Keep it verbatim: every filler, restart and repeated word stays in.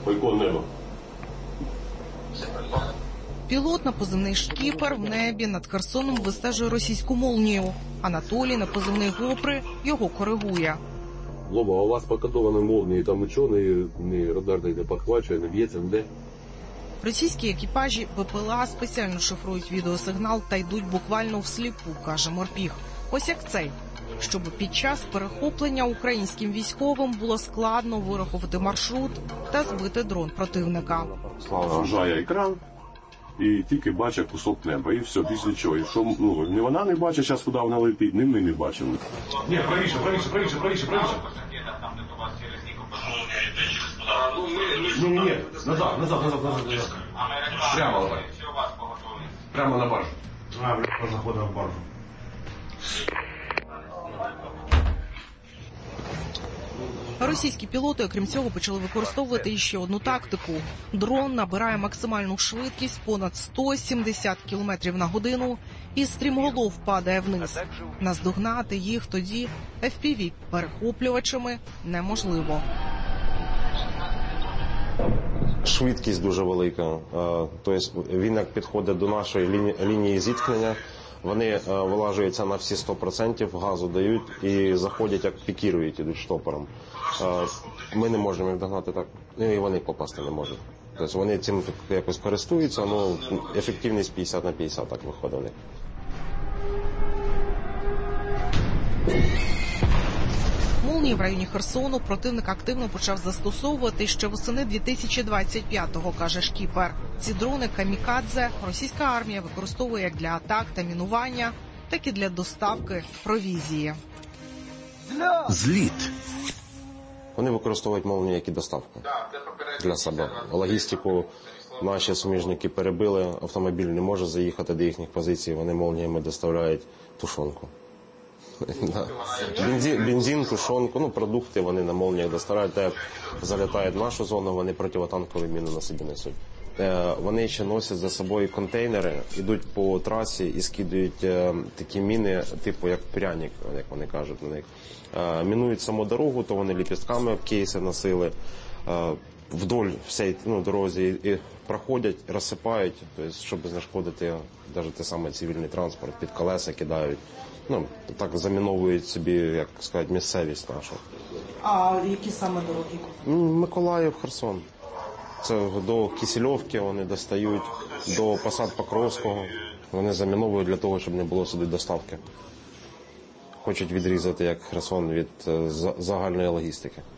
Бойко небо. Пілот на позивний «Шкіпер» в небі над Херсоном вистежує російську молнію. Анатолій на позивний «Гопри» його коригує. Лоба, а у вас покодовані молнії, там нічого не, не радар не підхвачує, не б'ється, ніде? Російські екіпажі БПЛА спеціально шифрують відеосигнал та йдуть буквально всліпу, каже морпіг. Ось як цей. Щоб під час перехоплення українським військовим було складно вирахувати маршрут та збити дрон противника. Слава вважає екран і тільки бачить кусок неба. І все, після чого. І що, ну, не вона не бачить, зараз куди вона летить, не ми не бачимо. Ні, правіше, правіше, правіше, правіше, правіше. Ні, ні, ні, назад, назад, назад, назад, назад. Прямо давай. Прямо на баржу. А, блядь, заходимо в баржу. Російські пілоти, окрім цього, почали використовувати іще одну тактику. Дрон набирає максимальну швидкість понад сто сімдесят кілометрів на годину і стрімголов падає вниз. Наздогнати їх тоді еф пі ві-перехоплювачами неможливо. Швидкість дуже велика. Тобто він як підходить до нашої лінії, лінії зіткнення, вони вилажуються на всі сто відсотків, газу дають і заходять, як пікірують, ідуть штопором. Ми не можемо їх догнати так, і вони попасти не можуть. Тобто вони цим якось користуються, але ефективність п'ятдесят на п'ятдесят так виходить у них. Молнії в районі Херсону противник активно почав застосовувати ще восени дві тисячі двадцять п'ятого, каже Шкіпер. Ці дрони камікадзе російська армія використовує як для атак та мінування, так і для доставки провізії. Зліт. Вони використовують молнії як і доставку для себе. Логістику наші суміжники перебили, автомобіль не може заїхати до їхніх позицій, вони молніями доставляють тушонку. Бензин, бензин, тушонку, ну, продукти вони на молніях доставляють. Як залітають в нашу зону, вони противотанкові міни на собі несуть. Вони ще носять за собою контейнери, йдуть по трасі і скидують такі міни, типу як пряник, як вони кажуть на них. Мінують саму дорогу, то вони ліпістками в кейси носили. Вдоль всієї, ну, дорозі і проходять, розсипають, тобто, щоб знешкодити навіть те саме цивільний транспорт, під колеса кидають. Ну, так заміновують собі, як сказати, місцевість нашу. А які саме дороги? Миколаїв, Херсон. Це до Кисельовки вони достають, до Посад Покровського. Вони заміновують для того, щоб не було сюди доставки. Хочуть відрізати, як Херсон, від загальної логістики.